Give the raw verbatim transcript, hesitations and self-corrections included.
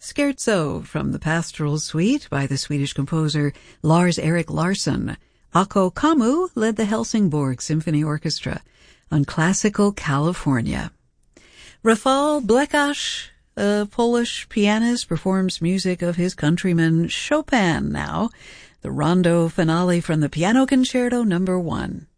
Scherzo from the Pastoral Suite by the Swedish composer Lars-Erik Larsson. Akko Kammu led the Helsingborg Symphony Orchestra on Classical California. Rafał Blekash, a Polish pianist, performs music of his countryman Chopin now. The Rondo finale from the Piano Concerto number one.